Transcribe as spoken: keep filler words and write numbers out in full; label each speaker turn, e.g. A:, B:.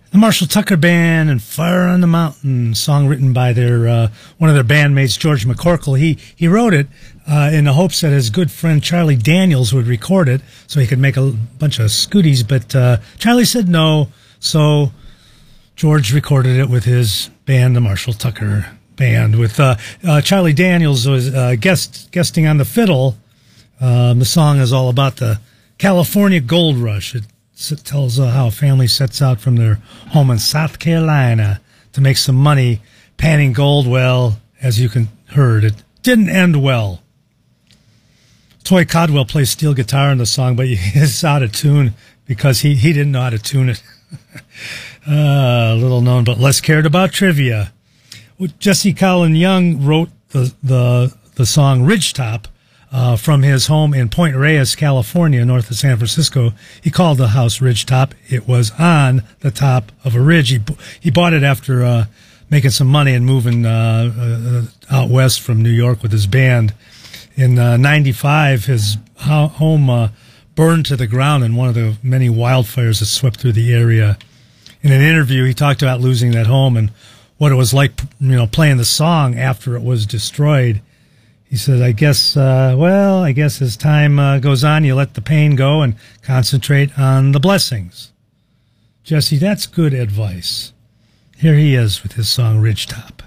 A: The Marshall Tucker Band and Fire on the Mountain, song written by their uh, one of their bandmates, George McCorkle. He he wrote it uh, in the hopes that his good friend Charlie Daniels would record it so he could make a bunch of scooties, but uh, Charlie said no, so George recorded it with his band, the Marshall Tucker Band, with uh, uh, Charlie Daniels was uh, guest guesting on the fiddle. Um, the song is all about the California gold rush. It It tells uh, how a family sets out from their home in South Carolina to make some money panning gold. Well, as you can heard, it didn't end well. Toy Codwell plays steel guitar in the song, but he's out of tune because he, he didn't know how to tune it. uh, little known but less cared about trivia. Well, Jesse Colin Young wrote the, the, the song Ridgetop. Uh, from his home in Point Reyes, California, north of San Francisco. He called the house Ridgetop. It was on the top of a ridge. He he bought it after uh, making some money and moving uh, uh, out west from New York with his band. In uh, ninety-five, his ho- home uh, burned to the ground in one of the many wildfires that swept through the area. In an interview, he talked about losing that home and what it was like, you know, playing the song after it was destroyed. He said, I guess, uh, well, I guess as time uh, goes on, you let the pain go and concentrate on the blessings. Jesse, that's good advice. Here he is with his song Ridgetop.